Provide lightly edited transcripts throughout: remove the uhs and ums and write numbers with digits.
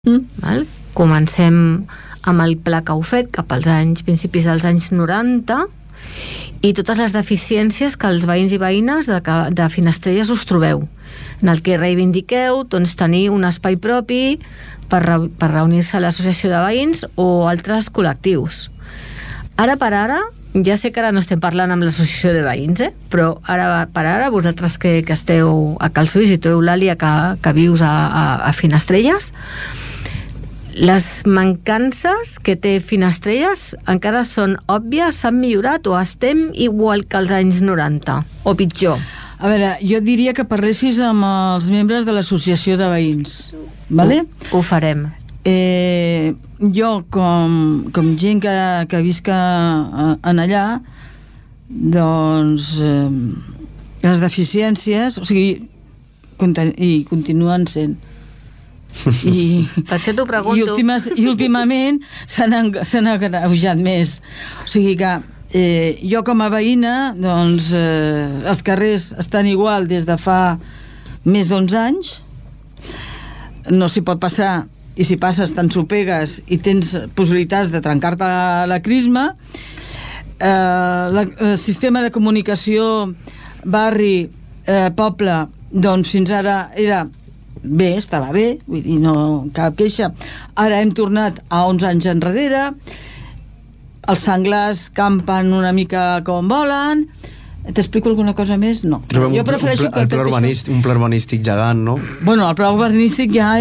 Val? Comencem amb el pla que heu fet cap als principis dels anys 90 i totes les deficiències que els veïns i veïnes de Finestrelles us trobeu, en el que reivindiqueu tenir un espai propi per reunir-se a l'associació de veïns o altres col·lectius. Ara per ara, ja sé que ara no estem parlant amb l'associació de veïns, però ara per ara, vosaltres que esteu a Cal Suís i tu, Eulàlia, que vius a Finestrelles, les mancances que té Finestrelles encara són òbvies, s'han millorat o estem igual que als anys 90 o pitjor? A veure, jo diria que parlessis amb els membres de l'associació de veïns, vale? Ho farem. Jo, com gent que visca en allà, doncs les deficiències, o sigui, i continuen sent. Per això t'ho pregunto. I últimament s'han agreujat més. O sigui que jo com a veïna, doncs els carrers estan igual des de fa més d'11 anys, no s'hi pot passar, i si passes t'ensopegues i tens possibilitats de trencar-te la crisma. El sistema de comunicació barri, poble, doncs fins ara era bé, estava bé, vull dir, no cap queixa. Ara hem tornat a 11 anys enrere, els senglars campen una mica com volen. T'explico alguna cosa més? No. Jo prefereixo un pla urbanístic gegant, no? Bueno, el pla urbanístic ja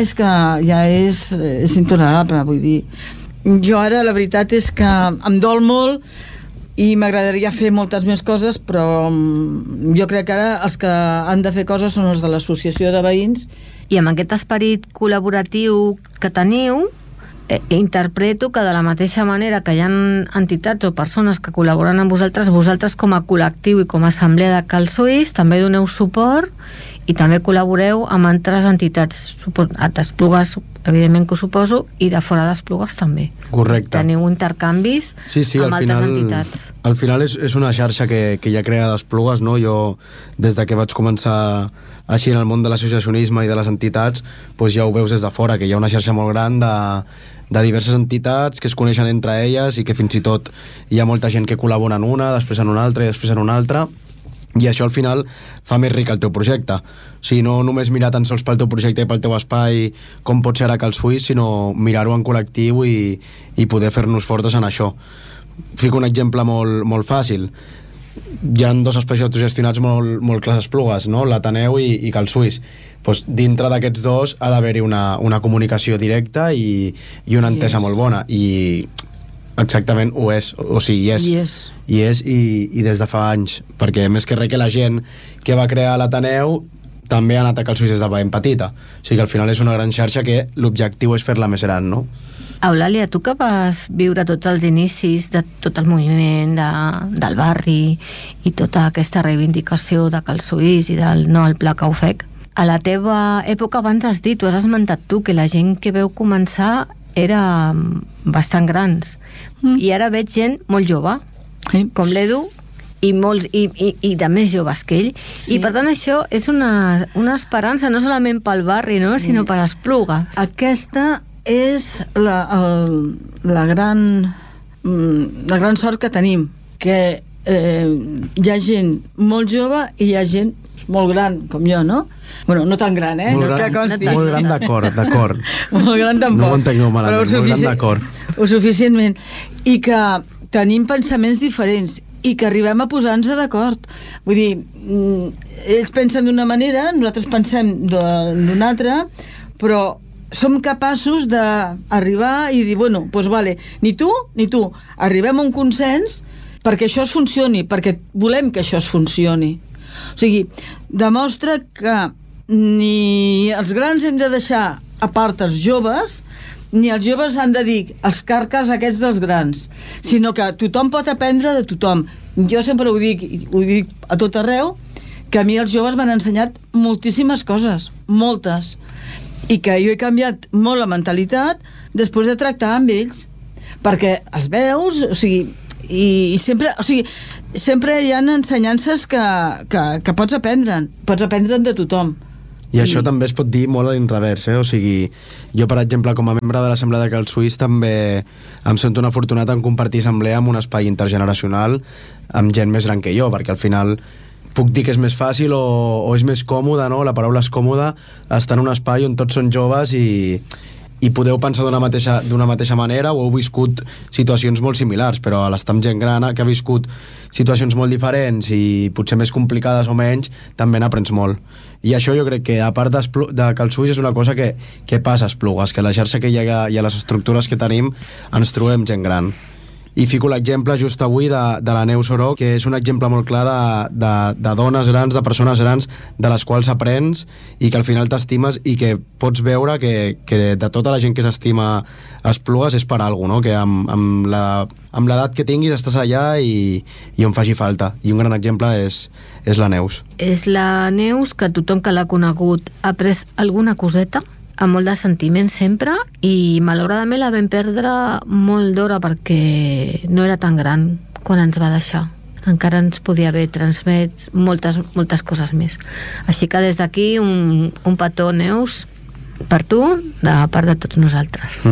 és intolerable, vull dir. Jo ara la veritat és que em dol molt i m'agradaria fer moltes més coses, però jo crec que ara els que han de fer coses són els de l'associació de veïns. I amb aquest esperit col·laboratiu que teniu, interpreto que de la mateixa manera que hi ha entitats o persones que col·laboren amb vosaltres com a col·lectiu i com a assemblea de Cal Suís també doneu suport i també col·laboreu amb altres entitats d'Esplugues, evidentment que ho suposo, i de fora d'Esplugues també. Correcte. Teniu intercanvis amb altres entitats. Al final és una xarxa que ja crea d'Esplugues, no? Jo, des de que vaig començar així en el món de l'associacionisme i de les entitats, doncs ja ho veus des de fora, que hi ha una xarxa molt gran de diverses entitats que es coneixen entre elles i que fins i tot hi ha molta gent que col·labora en una, després en una altra i després en una altra, i això al final fa més ric el teu projecte. O sigui, no només mirar tan sols pel teu projecte i pel teu espai com pot ser ara Cal Suís, sinó mirar-ho en col·lectiu i poder fer-nos fortes en això. Fico un exemple molt fàcil. Hi ha dos espais autogestionats molt clars a Esplugues, no? L'Ateneu i Cal Suís. Pues, dintre d'aquests dos ha d'haver-hi una comunicació directa i una entesa molt bona, i exactament ho és, o sigui, hi és i des de fa anys, perquè més que res que la gent que va crear l'Ateneu també ha anat a Cal Suís des de ben petita, o sigui que al final és una gran xarxa que l'objectiu és fer-la més gran, no? Eulàlia, tu que vas viure tots els inicis de tot el moviment del barri i tota aquesta reivindicació de Cal Suís i del pla que ho fec, a la teva època abans has dit, ho has esmentat tu, que la gent que veu començar era bastant grans, i ara veig gent molt jove, com l'Edu, i de més joves que ell, i per tant això és una esperança no solament pel barri, no? Sinó per Esplugues. Aquesta és la gran sort que tenim, que hi ha gent molt jove i hi ha gent molt gran, com jo, no? Bueno, no tan gran, Molt gran, d'acord. Molt gran tampoc. No ho entengueu malament, molt gran d'acord. O suficientment. I que tenim pensaments diferents i que arribem a posar-nos d'acord. Vull dir, ells pensen d'una manera, nosaltres pensem d'una altra, però som capaços d'arribar i dir, bueno, doncs vale, ni tu ni tu, arribem a un consens perquè això es funcioni, perquè volem que això es funcioni. O sigui, demostra que ni els grans hem de deixar a part els joves, ni els joves han de dir els carques aquests dels grans, sinó que tothom pot aprendre de tothom. Jo sempre ho dic a tot arreu, que a mi els joves m'han ensenyat moltíssimes coses, moltes, i que jo he canviat molt la mentalitat després de tractar amb ells, perquè els veus, o sigui, i sempre hi ha ensenyances que pots aprendre de tothom, I això també es pot dir molt a l'inrevers, O sigui, jo, per exemple, com a membre de l'Assemblea de Cal Suís, també em sento un afortunat en compartir assemblea amb un espai intergeneracional amb gent més gran que jo, perquè al final puc dir que és més fàcil o és més còmode, no? La paraula és còmoda, estar en un espai on tots són joves i podeu pensar d'una mateixa manera o heu viscut situacions molt similars, però a l'estar amb gent gran que ha viscut situacions molt diferents i potser més complicades o menys, també n'aprens molt. I això jo crec que, a part de Cal Suís, és una cosa que passa a Esplugues, que la xarxa que hi ha i a les estructures que tenim ens trobem gent gran. I fico l'exemple just avui de la Neus Oroc, que és un exemple molt clar de dones grans, de persones grans, de les quals aprens i que al final t'estimes i que pots veure que de tota la gent que s'estima a Esplugues és per alguna cosa, no? Que amb l'edat que tinguis estàs allà i on faci falta. I un gran exemple és la Neus. És la Neus que tothom que l'ha conegut ha pres alguna coseta, amb molt de sentiment sempre, i malauradament la vam perdre molt d'hora perquè no era tan gran quan ens va deixar. Encara ens podia haver transmès moltes coses més. Així que des d'aquí un petó, Neus, per tu, de part de tots nosaltres.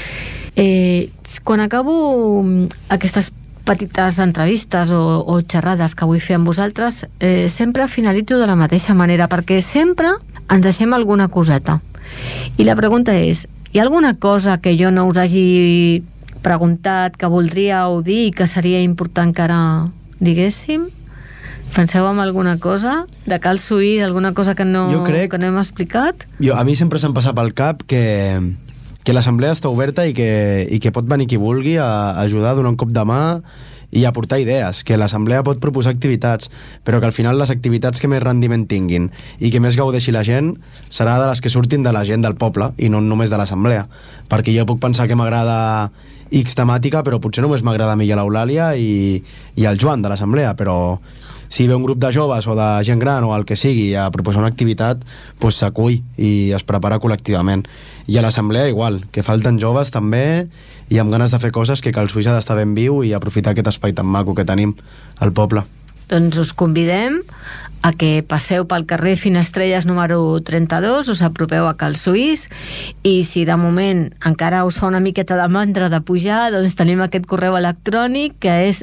Quan acabo aquestes petites entrevistes o xerrades que vull fer amb vosaltres, sempre finalitzo de la mateixa manera, perquè sempre ens deixem alguna coseta. I la pregunta és, hi ha alguna cosa que jo no us hagi preguntat, que voldríeu dir i que seria important que ara diguéssim? Penseu en alguna cosa de Cal Suís, alguna cosa que no hem explicat? A mi sempre se'm passa pel cap que l'assemblea està oberta i que pot venir qui vulgui a ajudar, a donar un cop de mà i aportar idees, que l'assemblea pot proposar activitats, però que al final les activitats que més rendiment tinguin i que més gaudeixi la gent serà de les que surtin de la gent del poble i no només de l'assemblea, perquè jo puc pensar que m'agrada X temàtica, però potser només m'agrada a mi i a l'Eulàlia i al Joan de l'assemblea, però si ve un grup de joves o de gent gran o el que sigui a proposar una activitat, doncs s'acull i es prepara col·lectivament. I a l'assemblea igual, que falten joves també i amb ganes de fer coses, que Cal Suís ha d'estar ben viu i aprofitar aquest espai tan maco que tenim al poble. Doncs us convidem a que passeu pel carrer Finestrelles número 32, us apropeu a Cal Suís, i si de moment encara us fa una miqueta de mandra de pujar, doncs tenim aquest correu electrònic que és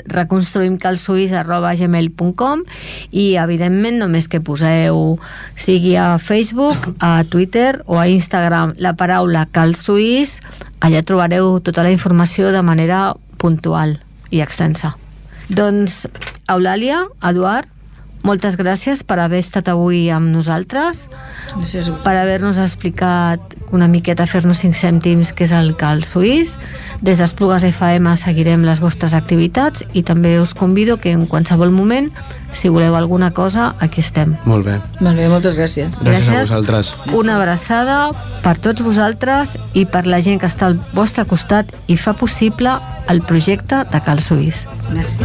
reconstruimcalsuís@gmail.com, i evidentment només que poseu, sigui a Facebook, a Twitter o a Instagram, la paraula Cal Suís, allà trobareu tota la informació de manera puntual i extensa. Doncs, Eulàlia, Eduard, moltes gràcies per haver estat avui amb nosaltres, per haver-nos explicat una miqueta, fer-nos 5 cèntims què és el Cal Suís. Des d'Esplugues FM seguirem les vostres activitats i també us convido que en qualsevol moment, si voleu alguna cosa, aquí estem. Molt bé. Molt bé, moltes gràcies. Gràcies a vosaltres. Una abraçada per tots vosaltres i per la gent que està al vostre costat i fa possible el projecte de Cal Suís. Gràcies.